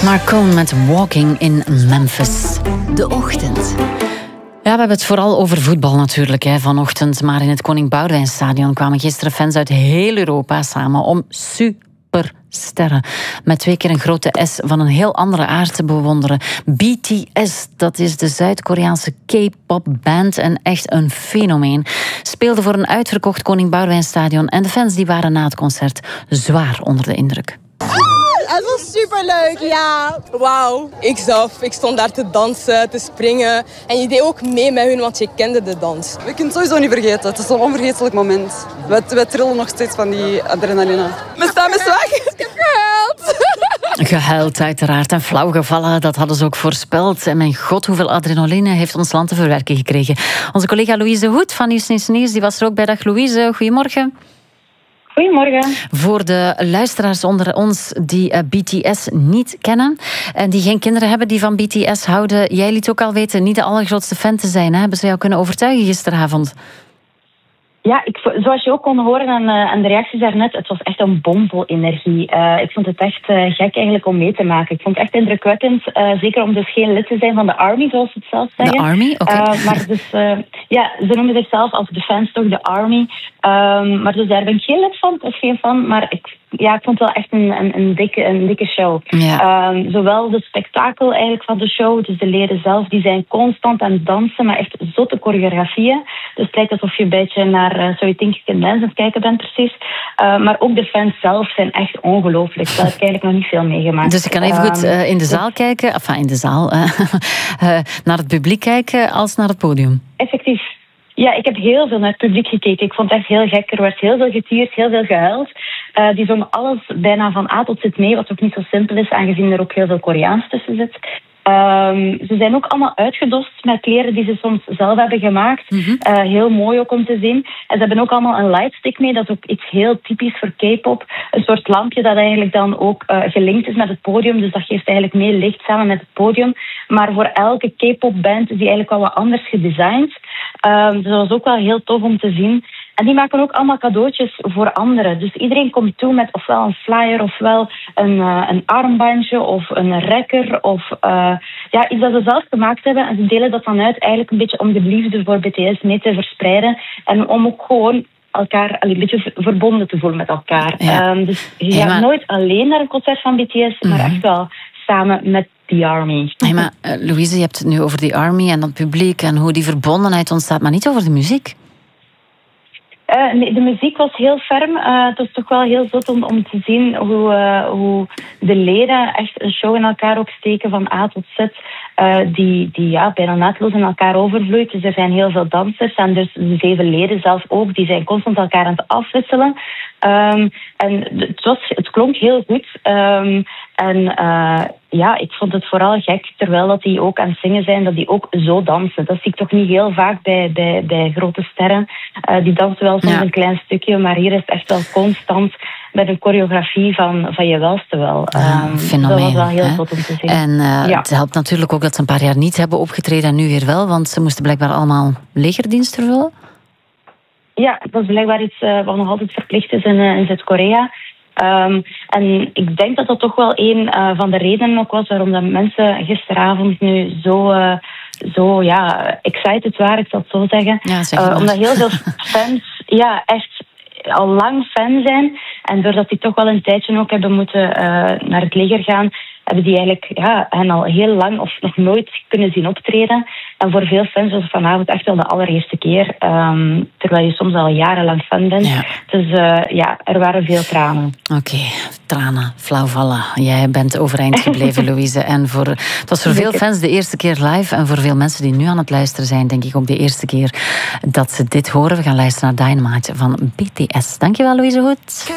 Mark Cohn met Walking in Memphis. De Ochtend. Ja, we hebben het vooral over voetbal natuurlijk vanochtend. Maar in het Koning Boudewijnstadion kwamen gisteren fans uit heel Europa samen om supersterren met 2 keer een grote S van een heel andere aard te bewonderen. BTS, dat is de Zuid-Koreaanse K-pop band en echt een fenomeen. Speelde voor een uitverkocht Koning Boudewijnstadion en de fans die waren na het concert zwaar onder de indruk. Het was superleuk, ja. Wauw. Ik stond daar te dansen, te springen. En je deed ook mee met hun, want je kende de dans. We kunnen het sowieso niet vergeten. Het is een onvergetelijk moment. We trillen nog steeds van die adrenaline. Mijn stem is weg. Ik heb gehuild. Gehuild uiteraard en flauw gevallen, dat hadden ze ook voorspeld. En mijn god, hoeveel adrenaline heeft ons land te verwerken gekregen. Onze collega Louise Hoed van Nieuws die was er ook bij. Dag Louise, goedemorgen. Goedemorgen. Voor de luisteraars onder ons die BTS niet kennen en die geen kinderen hebben die van BTS houden, jij liet ook al weten niet de allergrootste fan te zijn. Hè? Hebben ze jou kunnen overtuigen gisteravond? Ja, zoals je ook kon horen aan de reacties daarnet, het was echt een bomvol energie. Ik vond het echt gek eigenlijk om mee te maken. Ik vond het echt indrukwekkend, zeker om dus geen lid te zijn van de Army, zoals ze het zelf zeggen. De Army? Oké. Maar dus, ze noemen zichzelf als de fans toch de Army. Maar dus daar ben ik geen lid van, of geen fan, maar ik vond het wel echt een dikke show. Ja. Zowel de spektakel eigenlijk van de show, dus de leden zelf, die zijn constant aan het dansen, maar echt zotte choreografieën. Dus het lijkt alsof je een beetje naar So You Think You Can Dance aan het kijken bent, precies. Maar ook de fans zelf zijn echt ongelooflijk. Dat heb ik eigenlijk nog niet veel meegemaakt. Dus je kan even goed in de zaal kijken, in de zaal, naar het publiek kijken als naar het podium. Effectief. Ja, ik heb heel veel naar het publiek gekeken. Ik vond het echt heel gek. Er werd heel veel getierd, heel veel gehuild. Die zongen alles bijna van A tot Z mee, wat ook niet zo simpel is, aangezien er ook heel veel Koreaans tussen zit. Ze zijn ook allemaal uitgedost met kleren die ze soms zelf hebben gemaakt. Mm-hmm. Heel mooi ook om te zien. En ze hebben ook allemaal een lightstick mee. Dat is ook iets heel typisch voor K-pop. Een soort lampje dat eigenlijk dan ook gelinkt is met het podium. Dus dat geeft eigenlijk meer licht samen met het podium. Maar voor elke K-pop band is die eigenlijk wel wat anders gedesigned. Dus dat was ook wel heel tof om te zien. En die maken ook allemaal cadeautjes voor anderen. Dus iedereen komt toe met ofwel een flyer, ofwel een armbandje of een rekker. Of iets dat ze zelf gemaakt hebben. En ze delen dat dan uit eigenlijk een beetje om de liefde voor BTS mee te verspreiden. En om ook gewoon elkaar een beetje verbonden te voelen met elkaar. Ja. Dus je gaat nooit alleen naar een concert van BTS, maar echt wel samen met The Army. Hey, maar Louise, je hebt het nu over The Army en dat publiek en hoe die verbondenheid ontstaat, maar niet over de muziek. Nee, de muziek was heel ferm. Het was toch wel heel zot om te zien hoe de leden echt een show in elkaar opsteken van A tot Z. Die bijna naadloos in elkaar overvloeit. Dus er zijn heel veel dansers en dus de 7 leden zelf ook. Die zijn constant elkaar aan het afwisselen. En het klonk heel goed. Ik vond het vooral gek, terwijl dat die ook aan het zingen zijn, dat die ook zo dansen. Dat zie ik toch niet heel vaak bij grote sterren. Die dansen wel soms een klein stukje, maar hier is het echt wel constant met een choreografie van je welste wel. Fenomeen, dat was wel heel goed om te zien. En het helpt natuurlijk ook dat ze een paar jaar niet hebben opgetreden en nu weer wel, want ze moesten blijkbaar allemaal legerdienst vervullen. Ja, dat is blijkbaar iets wat nog altijd verplicht is in Zuid-Korea. En ik denk dat dat toch wel een van de redenen ook was waarom dat mensen gisteravond nu zo excited waren, ik zal het zo zeggen. Ja, omdat heel veel fans echt al lang fan zijn. En doordat die toch wel een tijdje ook hebben moeten naar het leger gaan, hebben die eigenlijk hen al heel lang of nog nooit kunnen zien optreden. En voor veel fans was het vanavond echt wel de allereerste keer. Terwijl je soms al jarenlang fan bent. Ja. Dus er waren veel tranen. Oké, tranen, flauwvallen. Jij bent overeind gebleven, Louise. En het was voor veel fans de eerste keer live. En voor veel mensen die nu aan het luisteren zijn, denk ik ook de eerste keer dat ze dit horen. We gaan luisteren naar Dynamite van BTS. Dankjewel, Louise Hoed.